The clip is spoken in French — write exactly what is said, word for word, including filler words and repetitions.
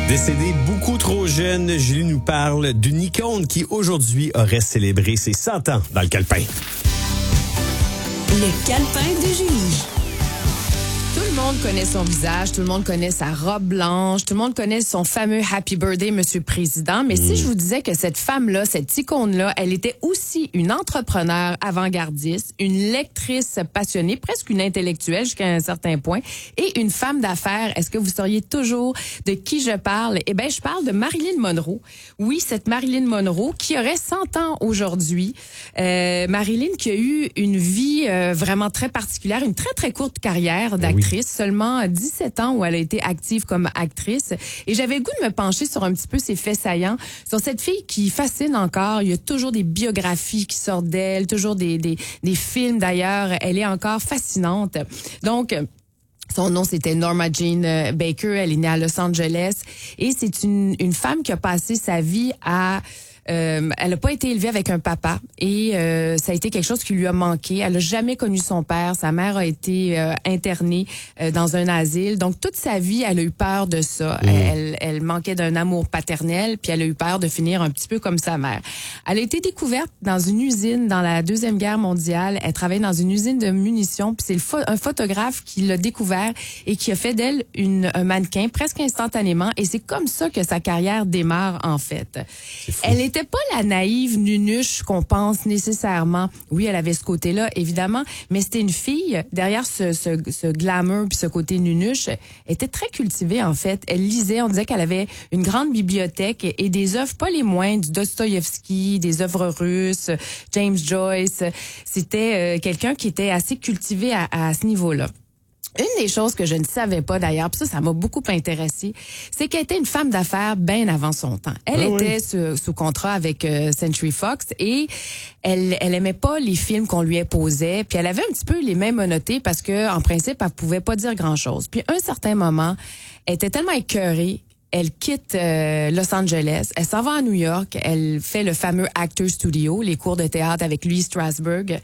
Décédée beaucoup trop jeune, Julie nous parle d'une icône qui aujourd'hui aurait célébré ses cent ans dans le calepin. Le calepin de Julie. Tout le monde connaît son visage, tout le monde connaît sa robe blanche, tout le monde connaît son fameux Happy Birthday, Monsieur Président. Mais mmh. si je vous disais que cette femme-là, cette icône-là, elle était aussi une entrepreneure avant-gardiste, une lectrice passionnée, presque une intellectuelle jusqu'à un certain point, et une femme d'affaires, est-ce que vous sauriez toujours de qui je parle? Eh bien, je parle de Marilyn Monroe. Oui, cette Marilyn Monroe qui aurait cent ans aujourd'hui. Euh, Marilyn qui a eu une vie euh, vraiment très particulière, une très, très courte carrière d'actrice. Oui. Seulement dix-sept ans où elle a été active comme actrice. Et j'avais le goût de me pencher sur un petit peu ses faits saillants, sur cette fille qui fascine encore. Il y a toujours des biographies qui sortent d'elle, toujours des, des, des films d'ailleurs. Elle est encore fascinante. Donc, son nom, c'était Norma Jean Baker. Elle est née à Los Angeles. Et c'est une, une femme qui a passé sa vie à... Euh, elle n'a pas été élevée avec un papa et euh, ça a été quelque chose qui lui a manqué. Elle n'a jamais connu son père. Sa mère a été euh, internée euh, dans un asile. Donc, toute sa vie, elle a eu peur de ça. Mmh. Elle, elle manquait d'un amour paternel, puis elle a eu peur de finir un petit peu comme sa mère. Elle a été découverte dans une usine dans la Deuxième Guerre mondiale. Elle travaillait dans une usine de munitions, puis c'est le pho- un photographe qui l'a découvert et qui a fait d'elle une, un mannequin presque instantanément. Et c'est comme ça que sa carrière démarre, en fait. Elle est C'était pas la naïve nunuche qu'on pense nécessairement. Oui, elle avait ce côté-là, évidemment, mais c'était une fille, derrière ce, ce, ce glamour puis ce côté nunuche, était très cultivée, en fait. Elle lisait, on disait qu'elle avait une grande bibliothèque et, et des œuvres pas les moindres, du Dostoïevski, des œuvres russes, James Joyce. C'était euh, quelqu'un qui était assez cultivé à, à ce niveau-là. Une des choses que je ne savais pas d'ailleurs, puis ça, ça m'a beaucoup intéressée, c'est qu'elle était une femme d'affaires bien avant son temps. Elle ah était oui. sous, sous contrat avec euh, Century Fox et elle, elle aimait pas les films qu'on lui imposait, puis elle avait un petit peu les mêmes menottés parce que, en principe, elle pouvait pas dire grand-chose. Puis, à un certain moment, elle était tellement écœurée. Elle quitte euh, Los Angeles, elle s'en va à New York, elle fait le fameux Actors Studio, les cours de théâtre avec Lee Strasberg.